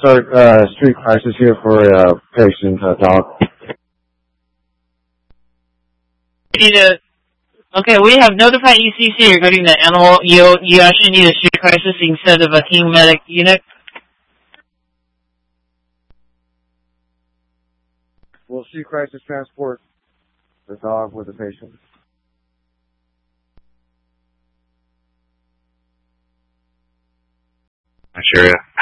start street crisis here for a patient dog. Okay, we have notified ECC regarding the animal. You actually need a street crisis instead of a team medic unit. Will street crisis transport the dog with the patient? Nigeria.